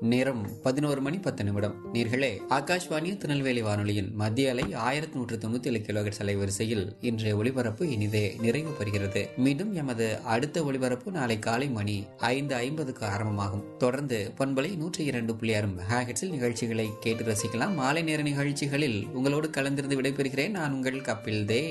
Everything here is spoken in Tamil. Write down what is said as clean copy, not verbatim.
நேரம் 11:10. நேர்களே, ஆகாஷ்வாணி திருநெல்வேலி வானொலியின் மத்திய அலை 1197 கிலோஹெர்ட்ஸ் அலைவரிசையில் இன்றைய ஒளிபரப்பு இனிதே நிறைவு பெறுகிறது. மீண்டும் எமது அடுத்த ஒளிபரப்பு நாளை காலை மணி 5:50 ஆரம்பமாகும். தொடர்ந்து பண்பலை 102.6 மெகாஹெர்ட்ஸில் நிகழ்ச்சிகளை கேட்டு ரசிக்கலாம். மாலை நேர நிகழ்ச்சிகளில் உங்களோடு கலந்திருந்து விடைபெறுகிறேன். நான் உங்கள் கபில் தேவ்.